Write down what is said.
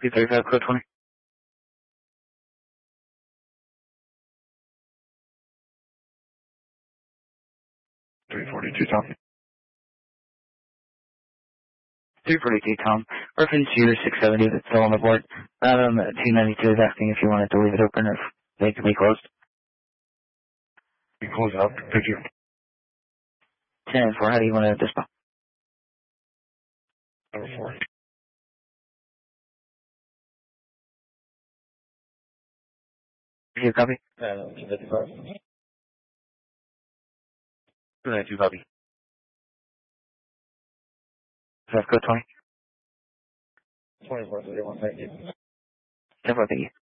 P35, code 20. 342, Tom. 342, Tom. Reference year 670 that's still on the board. 292 is asking if you wanted to leave it open or if they can be closed. We close out. Thank you. 10-4, how do you want to dispatch? Number 4. Did you copy? 255. 292, copy. Code 20. 24, 31, thank you. 10-4, thank you.